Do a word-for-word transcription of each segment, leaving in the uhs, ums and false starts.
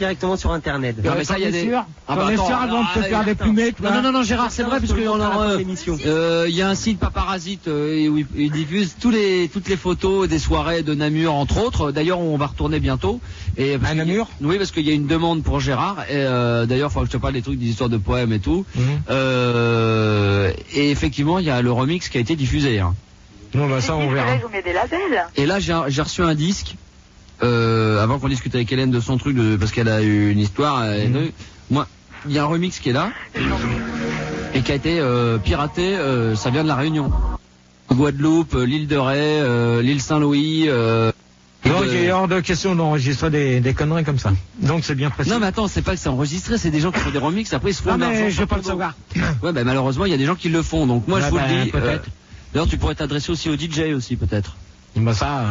directement sur internet. Non, mais ça, il y a des. sûr Ah bah T'en es attends, sûr avant de te ah, faire des plumettes, Non, non, non, non, Gérard, c'est vrai, parce qu'il y euh, y a un site Paparazite euh, où il, il diffuse tous les, toutes les photos des soirées de Namur, entre autres. D'ailleurs, on va retourner bientôt. Et à Namur? Oui, parce qu'il y a une demande pour Gérard. Et euh, d'ailleurs, il faut que je te parle des trucs, des histoires de poèmes et tout. Mmh. Euh, et effectivement, il y a le remix qui a été diffusé. Hein. Non, bah ça, on verra. Vous mettez des labels. Et là, j'ai j'ai reçu un disque. Euh, avant qu'on discute avec Hélène de son truc, de, parce qu'elle a eu une histoire. Mmh. De, moi, il y a un remix qui est là et qui a été euh, piraté. Euh, ça vient de la Réunion, Guadeloupe, l'île de Ré, euh, l'île Saint-Louis. Euh, Donc il est hors de question d'enregistrer des, des conneries comme ça. Donc c'est bien précis. Non mais attends, c'est pas que c'est enregistré, c'est des gens qui font des remixes. Après ils se font. Non mais je veux pas le ton savoir. Ouais, bah malheureusement il y a des gens qui le font. Donc moi ouais, je vous bah, le dis. Peut-être. Euh, D'ailleurs tu pourrais t'adresser aussi au D J aussi peut-être. Bah ça,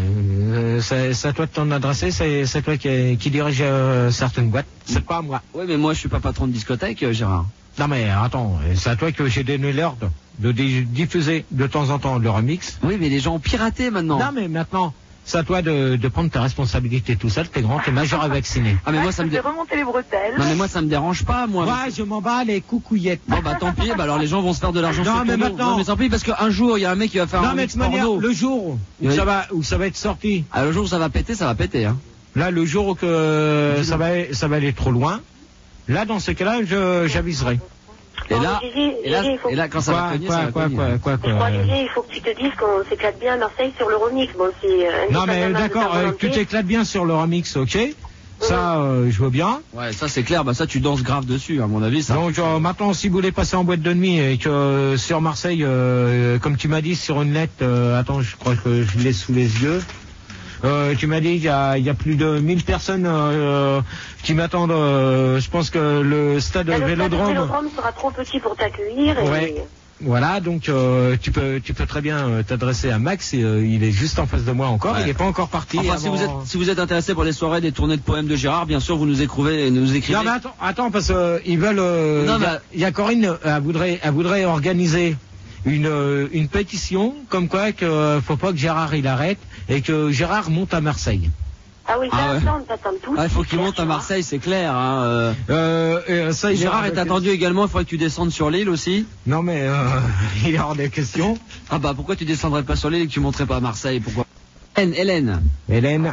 euh, c'est à toi de t'en adresser, c'est toi qui, qui dirige euh, certaines boîtes, c'est pas à moi. Oui mais moi je suis pas patron de discothèque, euh, Gérard. Non mais attends, c'est à toi que j'ai donné l'ordre de diffuser de temps en temps le remix. Oui mais les gens ont piraté maintenant. Non mais maintenant, c'est à toi de, de prendre ta responsabilité tout seul, t'es grand, t'es majeur et vacciné. Ah mais ah, moi ça me dérange. remonter les bretelles. Non mais moi ça me dérange pas moi. Ouais, je m'en bats les coucouillettes. Bon bah tant pis, bah alors les gens vont se faire de l'argent sur Non mais ton dos. maintenant. Non mais tant pis parce qu'un jour il y a un mec qui va faire non, un mais remix de manière, porno. le jour où, oui. ça va, où ça va être sorti. Ah le jour où ça va péter, ça va péter hein. Là le jour où que ça va, ça va aller trop loin. Là dans ce cas-là, je j'aviserai. Et Non, là, Gigi, et là, Gigi, il faut et là, quand ça quoi, va cogner, quoi, ça va quoi, cogner. quoi, quoi, quoi, Je crois, quoi. Gigi, il faut que tu te dises qu'on s'éclate bien à Marseille sur le remix. Bon, c'est euh, Non mais indépendamment de d'accord, ta euh, volonté. tu t'éclates bien sur le remix, ok. Ça, euh, je veux bien. Ouais, ça c'est clair, bah ça tu danses grave dessus, à mon avis. Ça. Donc euh, maintenant, si vous voulez passer en boîte de nuit et que euh, sur Marseille, euh, comme tu m'as dit sur une lettre, euh, attends, je crois que je l'ai sous les yeux. Euh, tu m'as dit il y a, il y a plus de mille personnes euh, qui m'attendent. Euh, je pense que le stade Là, le Vélodrome. stade Vélodrome sera trop petit pour t'accueillir. Et... Ouais. Voilà, donc euh, tu peux tu peux très bien euh, t'adresser à Max. Et, euh, il est juste en face de moi encore. Ouais. Il n'est pas encore parti. Enfin, avant... si vous êtes si vous êtes intéressé pour les soirées des tournées de poèmes de Gérard, bien sûr, vous nous écrivez, nous écrivez. Non mais attends, attends parce que euh, ils veulent. Euh, Non, il y a- mais- il y a Corinne, euh, elle voudrait, elle voudrait organiser une euh, une pétition comme quoi que euh, faut pas que Gérard il arrête et que Gérard monte à Marseille. Ah oui, ça, Ah ouais. ça, on t'attend tous. Ah, il faut qu'il monte à Marseille, c'est clair. Hein, euh. Euh, euh, ça, il Gérard hors est de attendu également. Il faudrait que tu descendes sur l'île aussi. que- Non mais euh, il est hors des questions. Ah bah pourquoi tu descendrais pas sur l'île et que tu monterais pas à Marseille? Pourquoi? Hélène, Hélène. Hélène.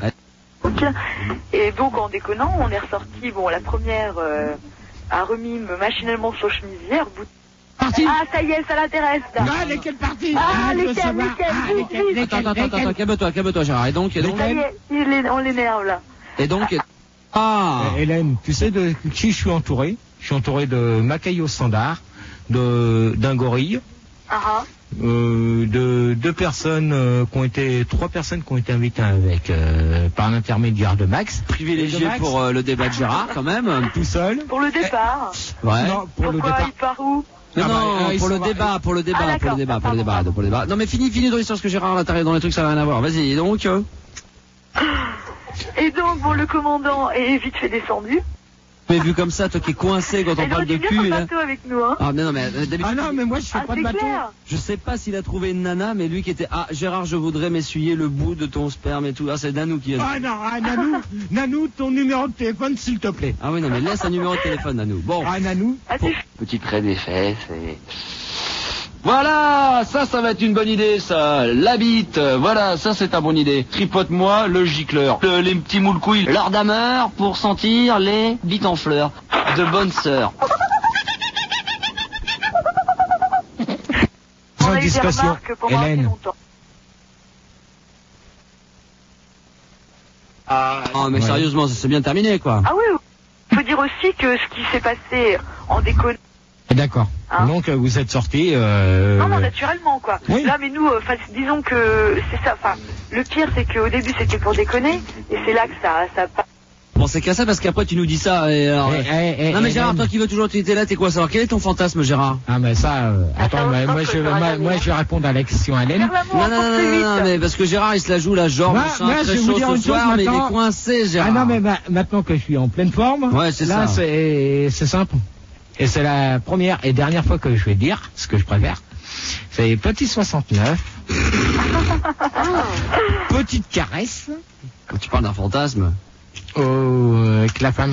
Et donc en déconnant, on est ressorti, bon, la première euh, a remis machinalement son chemisière. Bout... Parti. Ah, ça y est, ça l'intéresse. là. Ah, lesquelles parties? Ah, je veux lesquelles, savoir. lesquelles, Ah, vite, lesquelles, vite. lesquelles, Attends, attends, attends, lesquelles. calme-toi, calme-toi, Gérard. Et donc, et donc, Ça y est, il est- on l'énerve là. et donc, et- ah. Euh, Hélène, tu sais de qui je suis entouré? Je suis entouré de Macaille au standard, de d'un gorille, Ah ah. euh, de deux personnes euh, qui ont été, trois personnes qui ont été invitées avec euh, par l'intermédiaire de Max. Privilégié Et de Max, pour euh, le débat de Gérard, quand même. tout seul. Pour le départ. Ouais. Non, pour le Pourquoi départ. il part où? Non, Ah bah, non, euh, ils pour le sont- débat, pour le débat, Ah, pour le d'accord. débat, pour le débat, Pardon, pour le débat. Non, mais fini, fini de l'histoire, parce que Gérard, là, t'arrives dans les trucs, ça n'a rien à voir. Vas-y, et donc, euh, Et donc, bon, le commandant est vite fait descendu. mais vu comme ça, toi qui es coincé quand on Il parle aurait de dû venir cul, sur le là. bateau avec nous, hein. Ah, mais non, mais euh, d'habitude, Ah non, mais moi je fais Ah, pas de c'est bateau. clair. je sais pas s'il a trouvé une nana, mais lui qui était, ah, Gérard, je voudrais m'essuyer le bout de ton sperme et tout. Ah, c'est Nanou qui a. Ah non, ah, Nanou, Nanou, ton numéro de téléphone s'il te plaît. Ah oui, non, mais laisse un numéro de téléphone, Nanou. Bon. Ah Nanou. Ah, c'est Petit trait des fesses et... Voilà, ça, ça va être une bonne idée, ça. La bite, voilà, ça, c'est ta bonne idée. Tripote-moi le gicleur. Le- les petits moules couilles. L'heure d'ameur pour sentir les bites en fleurs. De bonnes sœurs. On Sans a eu des discussion, remarques pendant assez Hélène. longtemps. Ah, mais Ouais. sérieusement, ça s'est bien terminé, quoi. Ah oui, oui. Il faut dire aussi que ce qui s'est passé en déconnant. D'accord. Hein Donc euh, vous êtes sortis. Euh... Non, non, naturellement, quoi. Oui. Là, mais nous, euh, 'fin, disons que c'est ça. Enfin, le pire, c'est qu'au début, c'était pour déconner. Et c'est là que ça, ça passe. Bon, c'est qu'à ça, parce qu'après, tu nous dis ça, et alors... Eh, eh, eh, non, mais eh, Gérard, Hélène. toi qui veux toujours t'étais là, t'es quoi, savoir quel est ton fantasme, Gérard? Ah mais ça, euh, attends, Attends, moi, je moi, pense je, que ça va moi, jamais, moi, hein. je vais répondre à la question Hélène. Faire l'amour Non, en non, non, course non, non, vite. non, mais parce que Gérard, il se la joue, la jambe, Moi- il sent moi, très je vais vous chaud dire ce une chose soir, mais il est maintenant. coincé, Gérard. Ah non mais ma- maintenant que je suis en pleine forme, Ouais, c'est là ça. c'est c'est simple. Et c'est la première et dernière fois que je vais dire ce que je préfère. C'est petit soixante-neuf. Petite caresse. Quand tu parles d'un fantasme... Oh, avec la femme.